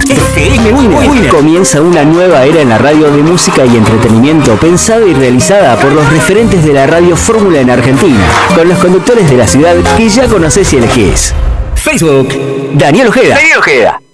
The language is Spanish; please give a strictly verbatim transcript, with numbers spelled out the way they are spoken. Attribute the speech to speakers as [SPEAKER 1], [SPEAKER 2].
[SPEAKER 1] F M Winner. Comienza una nueva era en la radio de música y entretenimiento pensada y realizada por los referentes de la radio fórmula en Argentina, con los conductores de la ciudad que ya conocés y elegís. Facebook, Daniel Ojeda. Daniel Ojeda.